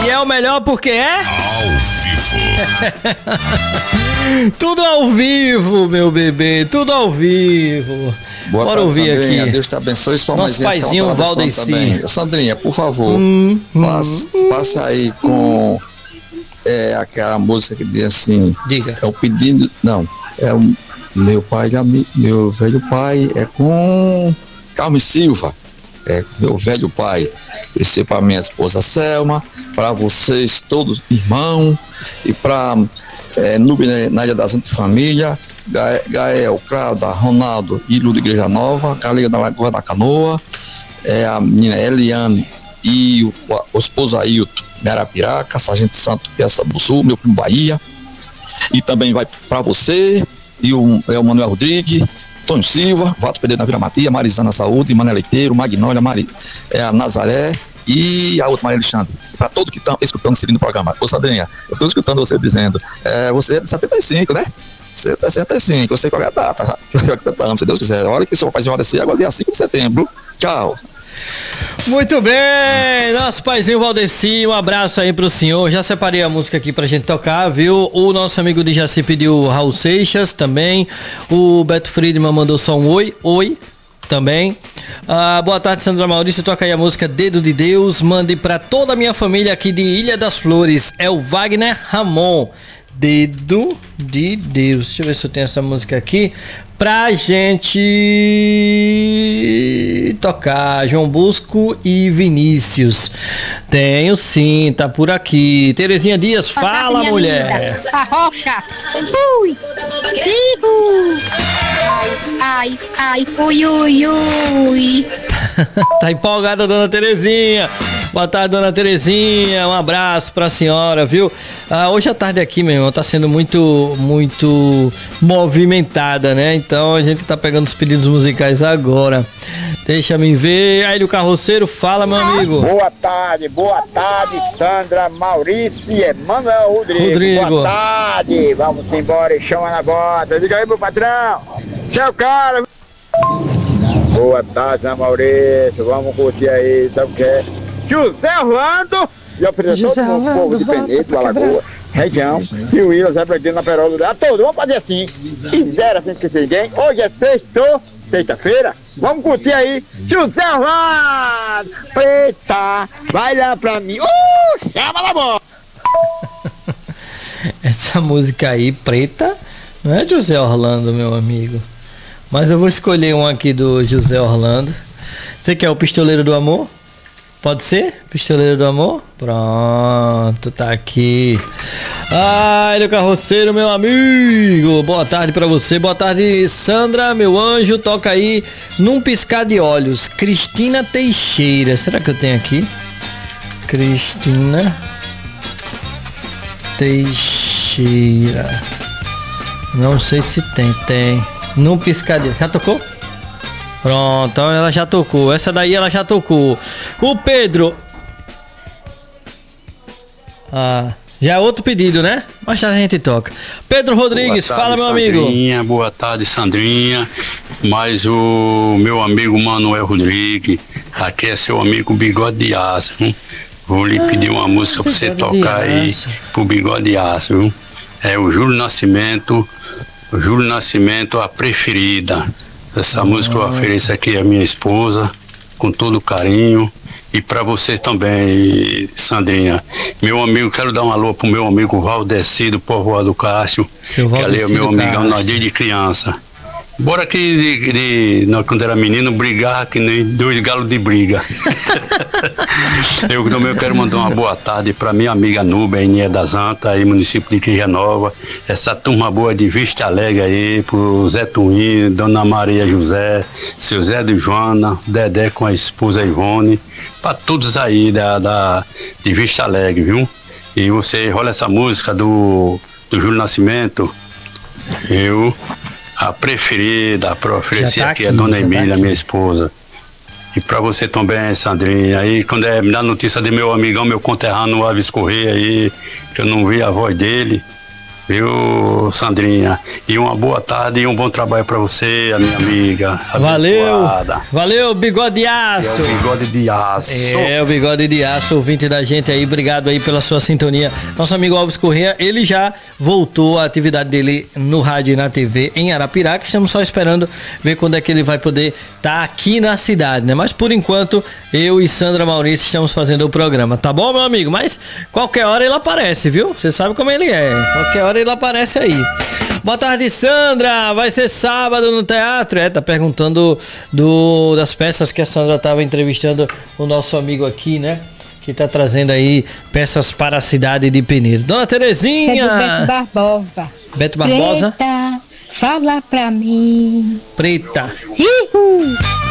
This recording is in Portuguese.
E é o melhor porque é... Ao vivo. Tudo ao vivo, meu bebê, tudo ao vivo. Boa Bora tarde, ouvir Sandrinha. aqui. Deus te abençoe. Sua Nosso mãezinha paizinho Valdeci também. Sandrinha, por favor, passa aí com aquela música que diz assim. Diga. É o pedido. Não, é o meu pai, meu velho pai, é com Carmen Silva. É meu velho pai. Esse é para minha esposa Selma, para vocês todos irmãos, e para Nubia Nádia da Santa Família, Gael, Clauda, Ronaldo, Ilo de Igreja Nova, Galega da Lagoa da Canoa, a menina Eliane e o esposo Ailton, Arapiraca, Sargento Santo, Piaça do Sul, meu primo Bahia, e também vai para você, e o Manuel Rodrigues, Tônio Silva, Vato Pedro na Vila Matia, Marizana Saúde, Mané Leiteiro, Magnólia, a Nazaré e a outra, Maria Alexandre. Para todos que estão escutando, seguindo o programa. Ô Sandrinha, eu estou escutando você dizendo, você é de 75, né? Você é de 75, eu sei qual é a data, se Deus quiser. Olha que seu paizinho vai descer agora dia 5 de setembro. Tchau. Muito bem, nosso paizinho Valdeci, um abraço aí pro senhor. Já separei a música aqui pra gente tocar, viu? O nosso amigo de Jaci pediu Raul Seixas também. O Beto Friedman mandou só um oi também. Boa tarde, Sandra Maurício, toca aí a música Dedo de Deus. Mande pra toda a minha família aqui de Ilha das Flores. É o Wagner Ramon. Dedo de Deus. Deixa eu ver se eu tenho essa música aqui pra gente tocar. João Bosco e Vinícius. Tenho sim, tá por aqui. Terezinha Dias, fala, mulher. A rocha. Ui. Ai, ui. Tá empolgada, dona Terezinha. Boa tarde, dona Terezinha. Um abraço pra senhora, viu? Hoje à tarde aqui, meu irmão, tá sendo muito movimentada, né? Então a gente tá pegando os pedidos musicais agora. Deixa-me ver. Aí, o Carroceiro, fala, meu amigo. Boa tarde, Sandra, Maurício e Emanuel Rodrigo. Boa tarde, vamos embora e chama na bota. Diga aí, meu patrão. Seu cara. Boa tarde, né, Maurício? Vamos curtir aí, sabe o que é? José Orlando e apresentou todo mundo, povo de Penedo, Alagoa, região, e o William, Zé Brandino, na Perola, a todos, vamos fazer assim, e zero sem esquecer ninguém. Hoje é sexta-feira, vamos curtir aí, José Orlando, preta, vai lá pra mim, chama na bola. Essa música aí, preta, não é José Orlando, meu amigo, mas eu vou escolher um aqui do José Orlando. Você quer o Pistoleiro do Amor? Pode ser? Pistoleiro do Amor? Pronto, tá aqui. Ai, do Carroceiro, meu amigo. Boa tarde pra você. Boa tarde, Sandra, meu anjo. Toca aí Num Piscar de Olhos. Cristina Teixeira. Será que eu tenho aqui? Cristina Teixeira. Não sei se tem. Num Piscar de Olhos. Já tocou? Pronto, então ela já tocou. Essa daí ela já tocou. O Pedro. Já é outro pedido, né? Mas a gente toca. Pedro Rodrigues, tarde, fala, meu Sandrinha, amigo. Boa tarde, Sandrinha. Mas o meu amigo Manuel Rodrigues, aqui é seu amigo Bigode de Aço, viu? Vou lhe pedir uma música pra você tocar aí pro Bigode de Aço, viu? É o Júlio Nascimento, a preferida. Essa música eu ofereço aqui à minha esposa, com todo carinho. E para você também, Sandrinha. Meu amigo, quero dar um alô pro meu amigo Valdeci do Povoado do Cássio, que ali é o meu amigão na dia de criança. Bora que quando era menino, brigava que nem dois galos de briga. Eu também quero mandar uma boa tarde para minha amiga Nubia, Inia da Zanta, aí, município de Igreja Nova. Essa turma boa de Vista Alegre aí, pro Zé Twin, Dona Maria José, seu Zé de Joana, Dedé com a esposa Ivone, para todos aí de Vista Alegre, viu? E você rola essa música do Júlio Nascimento, a preferida, para oferecer aqui a Dona Emília, minha esposa. E para você também, Sandrinha. Aí quando me dá notícia de meu amigão, meu conterrâneo Alves Correia aí, que eu não vi a voz dele, viu, Sandrinha? E uma boa tarde e um bom trabalho pra você, a minha amiga. Abençoada. Valeu, Bigode de Aço. É o Bigode de Aço. É, o Bigode de Aço, ouvinte da gente aí. Obrigado aí pela sua sintonia. Nosso amigo Alves Corrêa, ele já voltou à atividade dele no rádio e na TV em Arapiraca. Estamos só esperando ver quando é que ele vai poder estar aqui na cidade, né? Mas por enquanto, eu e Sandra Maurício estamos fazendo o programa, tá bom, meu amigo? Mas qualquer hora ele aparece, viu? Você sabe como ele é. Qualquer hora ele aparece aí. Boa tarde, Sandra. Vai ser sábado no teatro? Tá perguntando das peças que a Sandra estava entrevistando o nosso amigo aqui, né? Que tá trazendo aí peças para a cidade de Penedo. Dona Terezinha. É do Beto Barbosa. Beto Barbosa. Preta, fala pra mim. Preta. Ihu.